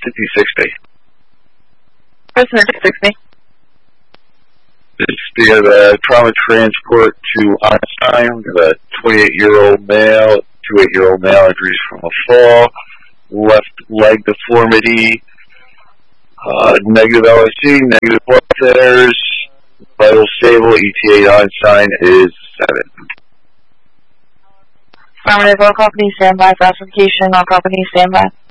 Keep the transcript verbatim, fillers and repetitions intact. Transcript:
fifty sixty. Prisoner sixty. We have a trauma transport to Einstein. We have a twenty-eight-year-old male, two eight-year-old male injuries from a fall, left leg deformity, uh, negative L I C, negative blood thinners, vital stable, E T A Einstein is seven. Affirmative, all company standby for classification, all company standby.